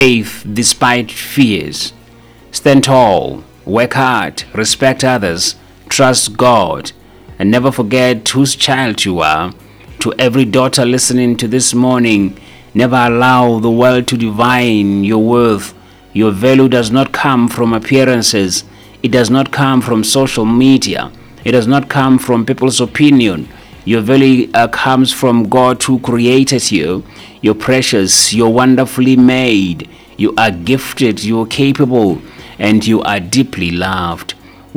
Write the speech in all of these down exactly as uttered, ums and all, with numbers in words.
faith despite fears. Stand tall, work hard, respect others, trust God, and never forget whose child you are. To every daughter listening to this morning, never allow the world to divine your worth. Your value does not come from appearances. It does not come from social media. It does not come from people's opinion. Your value uh, comes from God who created you. You're precious. You're wonderfully made. You are gifted. You are capable. And you are deeply loved.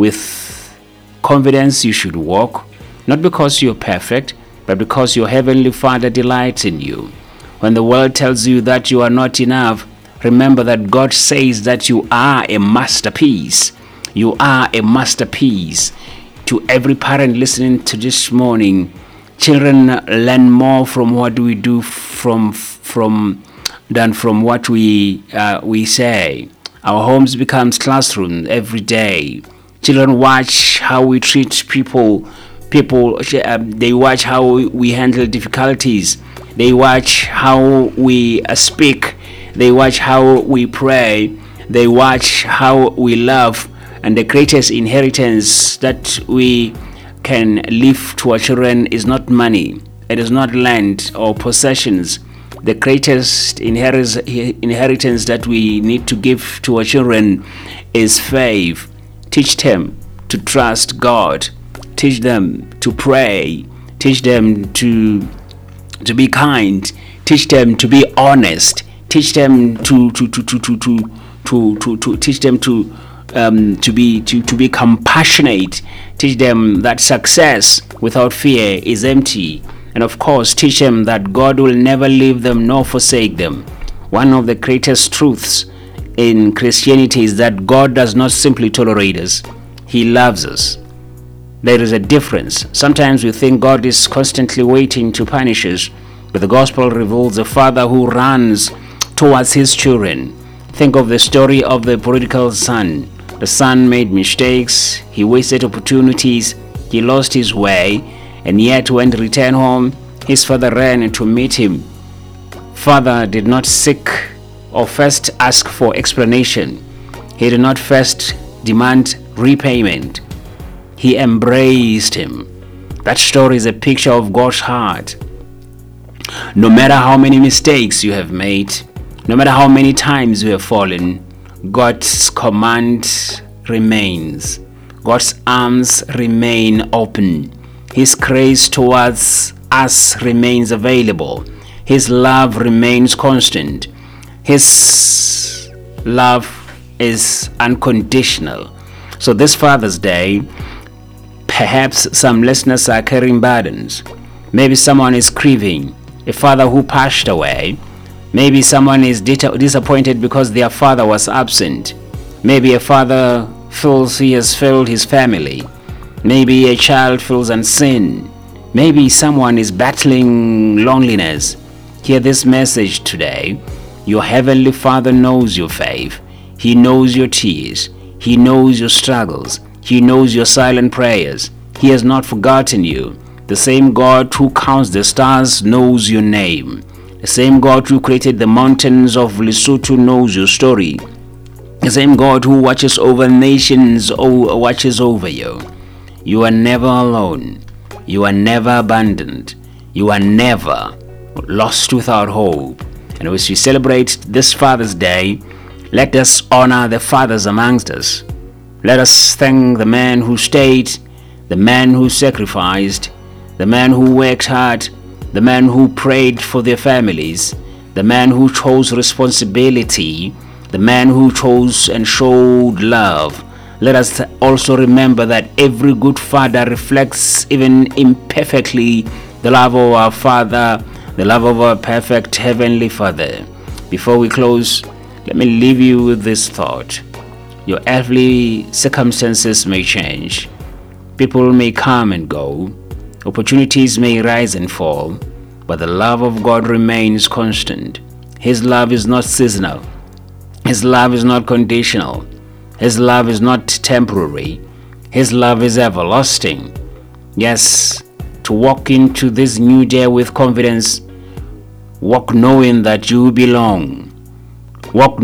With confidence, you should walk. Not because you're perfect, but because your Heavenly Father delights in you. When the world tells you that you are not enough, remember that God says that you are a masterpiece. You are a masterpiece. To every parent listening to this morning, children learn more from what we do from from than from what we uh, we say. Our homes becomes classrooms every day. Children watch how we treat people. People uh, they watch how we handle difficulties. They watch how we uh, speak. They watch how we pray. They watch how we love. And the greatest inheritance that we can leave to our children is not money. It is not land or possessions. The greatest inheritance that we need to give to our children is faith. Teach them to trust God. Teach them to pray. Teach them to, to be kind. Teach them to be honest. Teach them to to to to to to to, to, to teach them to Um, to be to, to be compassionate. Teach them that success without fear is empty, and of course teach them that God will never leave them nor forsake them. One of the greatest truths in Christianity is that God does not simply tolerate us, He loves us. There is a difference. Sometimes we think God is constantly waiting to punish us, but the gospel reveals a Father who runs towards His children. Think of the story of the prodigal son. The son made mistakes, he wasted opportunities, he lost his way, and yet when he returned home, his father ran to meet him. Father did not seek or first ask for explanation. He did not first demand repayment. He embraced him. That story is a picture of God's heart. No matter how many mistakes you have made, no matter how many times you have fallen, God's command remains. God's arms remain open. His grace towards us remains available. His love remains constant. His love is unconditional. So this Father's Day, perhaps some listeners are carrying burdens. Maybe someone is grieving a father who passed away. Maybe someone is disappointed because their father was absent. Maybe a father feels he has failed his family. Maybe a child feels unseen. Maybe someone is battling loneliness. Hear this message today. Your Heavenly Father knows your faith. He knows your tears. He knows your struggles. He knows your silent prayers. He has not forgotten you. The same God who counts the stars knows your name. The same God who created the mountains of Lesotho knows your story. The same God who watches over nations or watches over you. You are never alone. You are never abandoned. You are never lost without hope. And as we celebrate this Father's Day, let us honor the fathers amongst us. Let us thank the man who stayed, the man who sacrificed, the man who worked hard, the man who prayed for their families, the man who chose responsibility, the man who chose and showed love. Let us also remember that every good father reflects, even imperfectly, the love of our Father, the love of our perfect Heavenly Father. Before we close, let me leave you with this thought. Your earthly circumstances may change. People may come and go. Opportunities may rise and fall, but the love of God remains constant. His love is not seasonal. His love is not conditional. His love is not temporary. His love is everlasting. Yes, to walk into this new day with confidence, walk knowing that you belong. Walk